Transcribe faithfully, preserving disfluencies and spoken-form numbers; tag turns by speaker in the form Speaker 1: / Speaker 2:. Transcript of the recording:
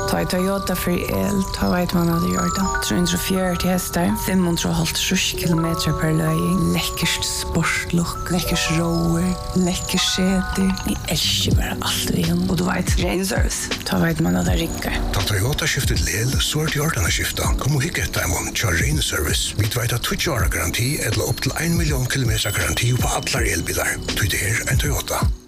Speaker 1: Ta i Toyota för el, ta vet man hade gjort det. trehundrafjøruti hästar, femhundrahalvtrýss kilometer per löjning. Läckert sportlook, läckert rower, läckert seter. Ni älskar bara allt vi har. Och du vet, rain service. Ta vet man hade rickar.
Speaker 2: Ta Toyota skiftet lel, så är det gjort att skifta. Kom och hicka ett demon, kör rain service. Vi vet att tjugo år garanti eller upp till en miljon kilometer garanti på alla elbilar. Du det är en Toyota.